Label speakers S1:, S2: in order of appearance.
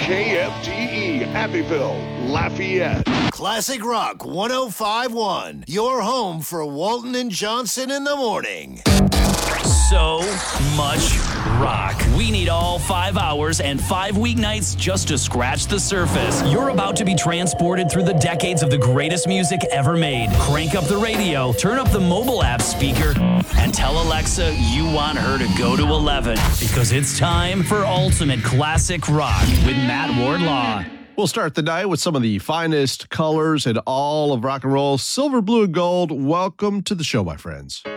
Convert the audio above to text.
S1: KFTE Abbeville, Lafayette.
S2: Classic Rock 105.1, your home for Walton and Johnson in the morning.
S3: So much rock. We need all 5 hours and 5 weeknights just to scratch the surface. You're about to be transported through the decades of the greatest music ever made. Crank up the radio, turn up the mobile app speaker, and tell Alexa you want her to go to 11 because it's time for Ultimate Classic Rock with Matt Wardlaw.
S4: We'll start the night with some of the finest colors in all of rock and roll, silver, blue, and gold. Welcome to the show, my friends.